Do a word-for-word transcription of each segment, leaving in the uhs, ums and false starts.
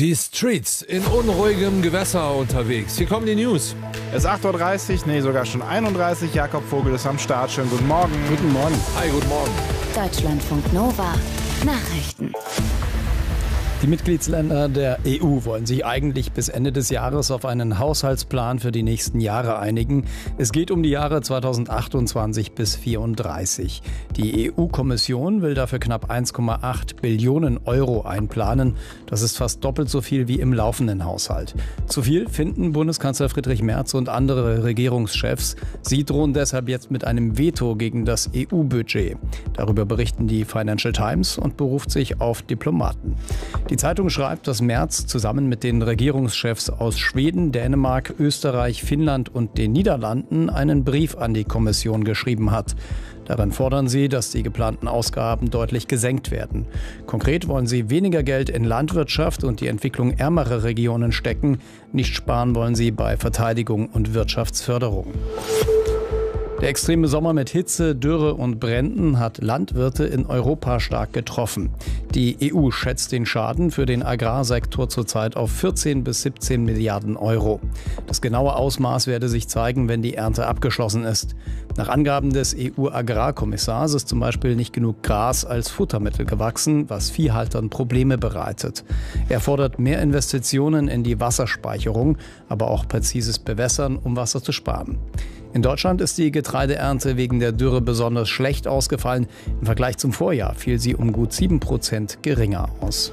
Die Streets in unruhigem Gewässer unterwegs. Hier kommen die News. Es ist acht Uhr dreißig, nee, sogar schon einunddreißig. Jakob Vogel ist am Start. Schönen guten Morgen. Guten Morgen. Hi, guten Morgen. Deutschlandfunk Nova. Nachrichten. Die Mitgliedsländer der E U wollen sich eigentlich bis Ende des Jahres auf einen Haushaltsplan für die nächsten Jahre einigen. Es geht um die Jahre zweitausendachtundzwanzig bis vierunddreißig. Die E U-Kommission will dafür knapp eins Komma acht Billionen Euro einplanen. Das ist fast doppelt so viel wie im laufenden Haushalt. Zu viel finden Bundeskanzler Friedrich Merz und andere Regierungschefs. Sie drohen deshalb jetzt mit einem Veto gegen das E U-Budget. Darüber berichten die Financial Times und beruft sich auf Diplomaten. Die Zeitung schreibt, dass Merz zusammen mit den Regierungschefs aus Schweden, Dänemark, Österreich, Finnland und den Niederlanden einen Brief an die Kommission geschrieben hat. Darin fordern sie, dass die geplanten Ausgaben deutlich gesenkt werden. Konkret wollen sie weniger Geld in Landwirtschaft und die Entwicklung ärmerer Regionen stecken. Nicht sparen wollen sie bei Verteidigung und Wirtschaftsförderung. Der extreme Sommer mit Hitze, Dürre und Bränden hat Landwirte in Europa stark getroffen. Die E U schätzt den Schaden für den Agrarsektor zurzeit auf vierzehn bis siebzehn Milliarden Euro. Das genaue Ausmaß werde sich zeigen, wenn die Ernte abgeschlossen ist. Nach Angaben des E U-Agrarkommissars ist zum Beispiel nicht genug Gras als Futtermittel gewachsen, was Viehhaltern Probleme bereitet. Er fordert mehr Investitionen in die Wasserspeicherung, aber auch präzises Bewässern, um Wasser zu sparen. In Deutschland ist die Getreideernte wegen der Dürre besonders schlecht ausgefallen. Im Vergleich zum Vorjahr fiel sie um gut sieben Prozent geringer aus.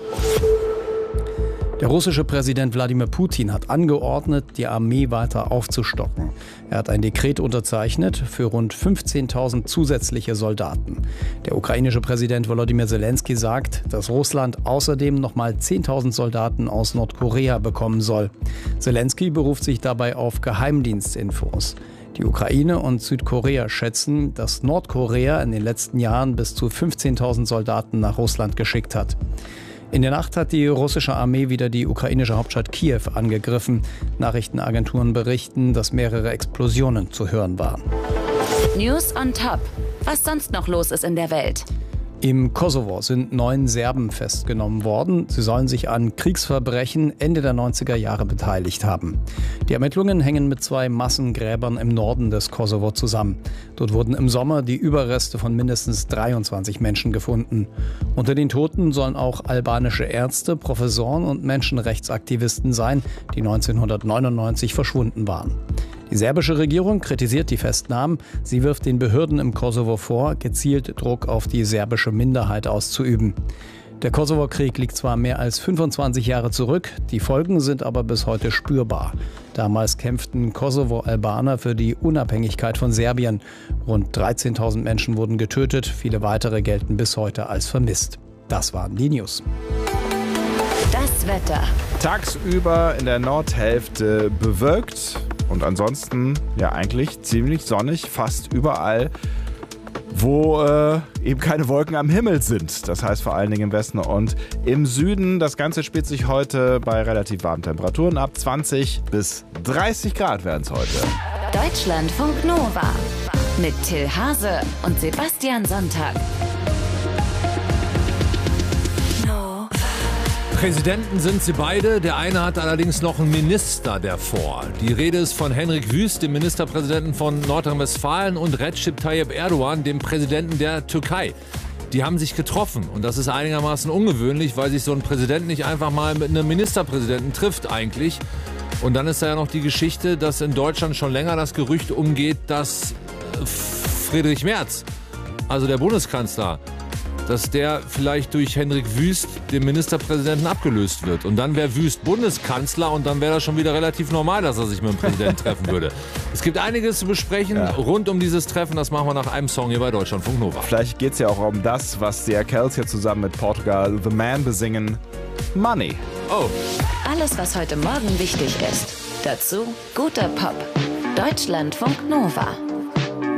Der russische Präsident Wladimir Putin hat angeordnet, die Armee weiter aufzustocken. Er hat ein Dekret unterzeichnet für rund fünfzehntausend zusätzliche Soldaten. Der ukrainische Präsident Volodymyr Zelensky sagt, dass Russland außerdem nochmal zehntausend Soldaten aus Nordkorea bekommen soll. Zelensky beruft sich dabei auf Geheimdienstinfos. Die Ukraine und Südkorea schätzen, dass Nordkorea in den letzten Jahren bis zu fünfzehntausend Soldaten nach Russland geschickt hat. In der Nacht hat die russische Armee wieder die ukrainische Hauptstadt Kiew angegriffen. Nachrichtenagenturen berichten, dass mehrere Explosionen zu hören waren. News on top. Was sonst noch los ist in der Welt? Im Kosovo sind neun Serben festgenommen worden. Sie sollen sich an Kriegsverbrechen Ende der neunziger Jahre beteiligt haben. Die Ermittlungen hängen mit zwei Massengräbern im Norden des Kosovo zusammen. Dort wurden im Sommer die Überreste von mindestens dreiundzwanzig Menschen gefunden. Unter den Toten sollen auch albanische Ärzte, Professoren und Menschenrechtsaktivisten sein, die neunzehnhundertneunundneunzig verschwunden waren. Die serbische Regierung kritisiert die Festnahmen. Sie wirft den Behörden im Kosovo vor, gezielt Druck auf die serbische Minderheit auszuüben. Der Kosovo-Krieg liegt zwar mehr als fünfundzwanzig Jahre zurück, die Folgen sind aber bis heute spürbar. Damals kämpften Kosovo-Albaner für die Unabhängigkeit von Serbien. Rund dreizehntausend Menschen wurden getötet, viele weitere gelten bis heute als vermisst. Das waren die News. Das Wetter. Tagsüber in der Nordhälfte bewölkt und ansonsten ja eigentlich ziemlich sonnig, fast überall, wo äh, eben keine Wolken am Himmel sind. Das heißt vor allen Dingen im Westen und im Süden. Das Ganze spielt sich heute bei relativ warmen Temperaturen ab. zwanzig bis dreißig Grad werden es heute. Deutschlandfunk Nova mit Till Hase und Sebastian Sonntag. Präsidenten sind sie beide. Der eine hat allerdings noch einen Minister davor. Die Rede ist von Henrik Wüst, dem Ministerpräsidenten von Nordrhein-Westfalen, und Recep Tayyip Erdogan, dem Präsidenten der Türkei. Die haben sich getroffen und das ist einigermaßen ungewöhnlich, weil sich so ein Präsident nicht einfach mal mit einem Ministerpräsidenten trifft eigentlich. Und dann ist da ja noch die Geschichte, dass in Deutschland schon länger das Gerücht umgeht, dass Friedrich Merz, also der Bundeskanzler, dass der vielleicht durch Henrik Wüst, den Ministerpräsidenten, abgelöst wird. Und dann wäre Wüst Bundeskanzler und dann wäre das schon wieder relativ normal, dass er sich mit dem Präsidenten treffen würde. Es gibt einiges zu besprechen ja. rund um dieses Treffen. Das machen wir nach einem Song hier bei Deutschlandfunk Nova. Vielleicht geht es ja auch um das, was die Erkels hier zusammen mit Portugal The Man besingen. Money. Oh. Alles, was heute Morgen wichtig ist. Dazu guter Pop. Deutschlandfunk Nova.